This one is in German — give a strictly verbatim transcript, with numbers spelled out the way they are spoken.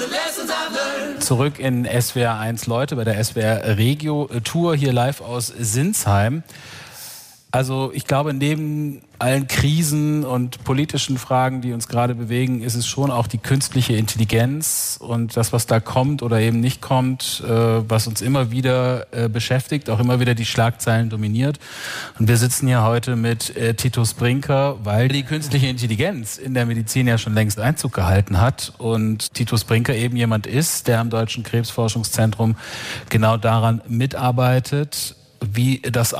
Zurück in S W R eins Leute bei der S W R Regio Tour hier live aus Sinsheim. Also ich glaube, neben allen Krisen und politischen Fragen, die uns gerade bewegen, ist es schon auch die künstliche Intelligenz und das, was da kommt oder eben nicht kommt, äh, was uns immer wieder äh, beschäftigt, auch immer wieder die Schlagzeilen dominiert. Und wir sitzen hier heute mit äh, Titus Brinker, weil die künstliche Intelligenz in der Medizin ja schon längst Einzug gehalten hat und Titus Brinker eben jemand ist, der am Deutschen Krebsforschungszentrum genau daran mitarbeitet, wie das